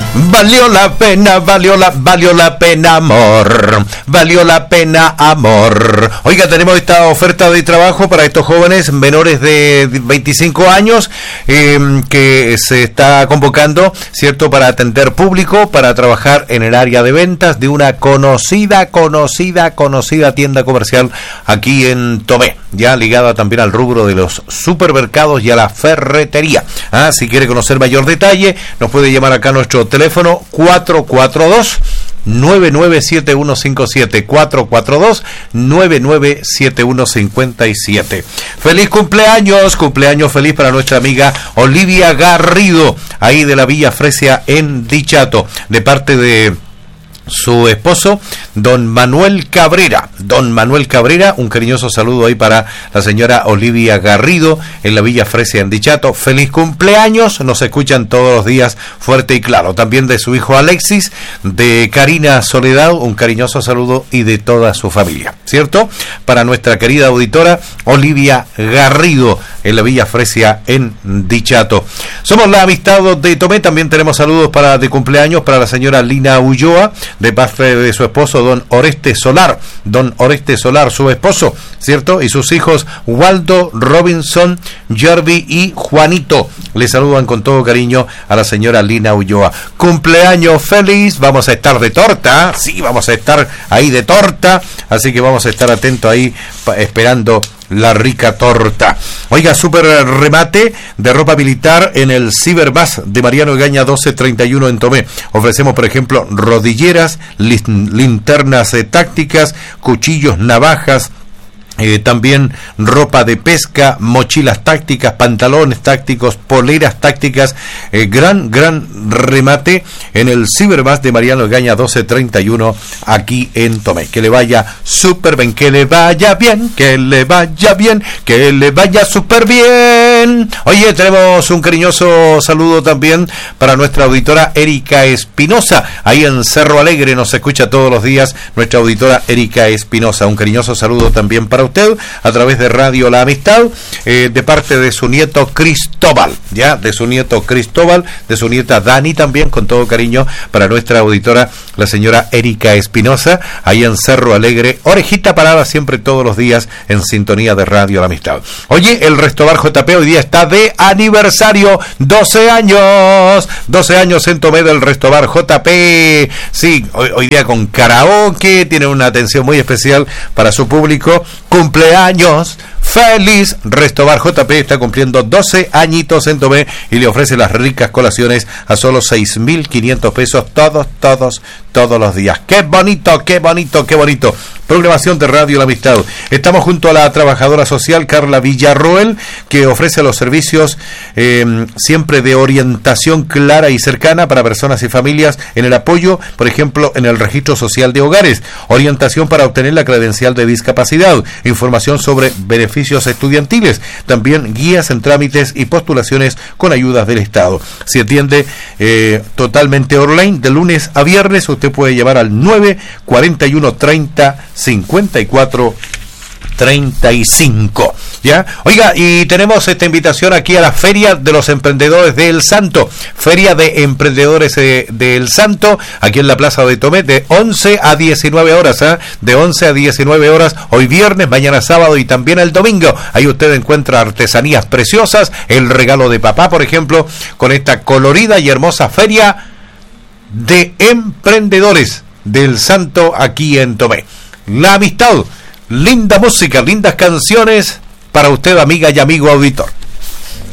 Valió la pena, valió la pena, amor. Valió la pena, amor. Oiga, tenemos esta oferta de trabajo para estos jóvenes menores de 25 años que se está convocando, ¿cierto?, para atender público, para trabajar en el área de ventas de una conocida tienda comercial aquí en Tomé, ya ligada también al rubro de los supermercados y a la ferretería. Si quiere conocer mayor detalle, nos puede llamar acá a nuestro teléfono 442-997157, 442-997157. Feliz cumpleaños feliz para nuestra amiga Olivia Garrido, ahí de la Villa Fresia en Dichato, de parte de su esposo, don Manuel Cabrera, un cariñoso saludo ahí para la señora Olivia Garrido en la Villa Fresia en Dichato. Feliz cumpleaños, nos escuchan todos los días fuerte y claro. También de su hijo Alexis, de Karina Soledad, un cariñoso saludo, y de toda su familia, ¿cierto? Para nuestra querida auditora Olivia Garrido en la Villa Fresia en Dichato. Somos la amistad de Tomé. También tenemos saludos de cumpleaños para la señora Lina Ulloa, de parte de su esposo don Oreste Solar, su esposo, ¿cierto? Y sus hijos Waldo, Robinson, Jerby y Juanito. Le saludan con todo cariño a la señora Lina Ulloa. Cumpleaños feliz. Vamos a estar de torta, sí, vamos a estar ahí de torta, así que vamos a estar atentos ahí esperando la rica torta. Oiga, super remate de ropa militar en el Ciberbus de Mariano Egaña 1231 en Tomé. Ofrecemos, por ejemplo, rodilleras, linternas tácticas, cuchillos, navajas, también ropa de pesca, mochilas tácticas, pantalones tácticos, poleras tácticas. Gran remate en el Ciberbus de Mariano Egaña 1231 aquí en Tomé. Que le vaya súper bien, que le vaya bien, que le vaya bien, que le vaya súper bien. Oye, tenemos un cariñoso saludo también para nuestra auditora Erika Espinosa, ahí en Cerro Alegre, nos escucha todos los días nuestra auditora Erika Espinosa. Un cariñoso saludo también para usted a través de Radio La Amistad, de parte de su nieto Cristóbal, de su nieta Dani, también con todo cariño para nuestra auditora la señora Erika Espinosa, ahí en Cerro Alegre, orejita parada siempre todos los días en sintonía de Radio La Amistad. Oye, el Restobar JP hoy día está de aniversario, 12 años en Tomé del Restobar JP, sí, hoy día con karaoke, tiene una atención muy especial para su público. Cumpleaños feliz. Restobar JP está cumpliendo 12 añitos en Tomé y le ofrece las ricas colaciones a solo 6.500 pesos todos los días. ¡Qué bonito! Programación de Radio La Amistad. Estamos junto a la trabajadora social Carla Villarroel, que ofrece los servicios siempre de orientación clara y cercana para personas y familias en el apoyo, por ejemplo, en el registro social de hogares, orientación para obtener la credencial de discapacidad, información sobre beneficios estudiantiles, también guías en trámites y postulaciones con ayudas del Estado. Se atiende totalmente online de lunes a viernes. Usted puede llamar al 941 30 54 35, ¿ya? Oiga, y tenemos esta invitación aquí a la Feria de los Emprendedores del Santo, Feria de Emprendedores del Santo, aquí en la Plaza de Tomé, de 11 a 19 horas, de 11 a 19 horas, hoy viernes, mañana sábado y también el domingo. Ahí usted encuentra artesanías preciosas, el regalo de papá, por ejemplo, con esta colorida y hermosa Feria de Emprendedores del Santo aquí en Tomé. La Amistad, linda música, lindas canciones para usted, amiga y amigo auditor.